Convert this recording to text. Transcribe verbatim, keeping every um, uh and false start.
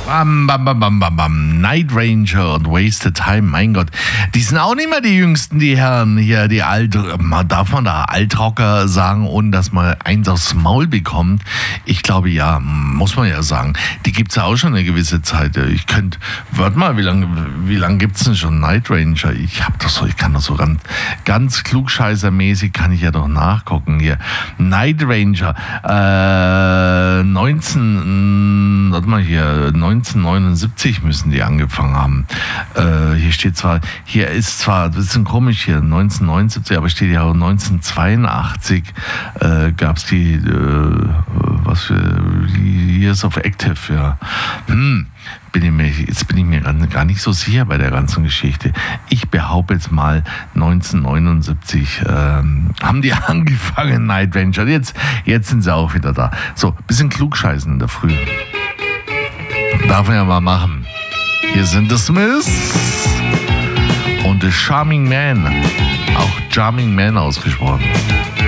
Bam, bam, bam, bam, bam, bam. Night Ranger und Wasted Time, mein Gott. Die sind auch nicht mehr die Jüngsten, die Herren hier, die Alt, darf man da Altrocker sagen, ohne dass man eins aufs Maul bekommt? Ich glaube ja, muss man ja sagen. Die gibt's ja auch schon eine gewisse Zeit. Ich könnte, warte mal, wie lange wie lang gibt's denn schon Night Ranger? Ich hab doch so, ich kann doch so ganz, ganz klugscheißermäßig kann ich ja doch nachgucken hier. Night Ranger, äh, neunzehn, warte mal hier, neunzehnhundertneunundsiebzig müssen die angefangen haben. Äh, hier steht zwar, hier ist zwar, das ist ein bisschen komisch hier, neunzehnhundertneunundsiebzig, aber steht ja auch neunzehnhundertzweiundachtzig äh, gab es die, äh, was für Years of Active, ja. Hm, bin ich mir, jetzt bin ich mir gar nicht so sicher bei der ganzen Geschichte. Ich behaupte jetzt mal, neunzehnhundertneunundsiebzig ähm, haben die angefangen, Night Ranger. Jetzt, jetzt sind sie auch wieder da. So, bisschen klugscheißen in der Früh. Darf man ja mal machen. Hier sind die Smiths und The Charming Man. Auch Charming Man ausgesprochen.